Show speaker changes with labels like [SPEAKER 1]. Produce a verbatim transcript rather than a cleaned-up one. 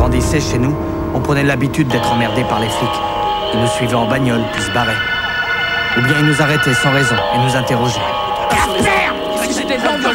[SPEAKER 1] grandissait chez nous, on prenait l'habitude d'être emmerdés par les flics. Ils nous suivaient en bagnole, puis se barraient. Ou bien ils nous arrêtaient sans raison et nous interrogeaient.
[SPEAKER 2] Casper! C'était dans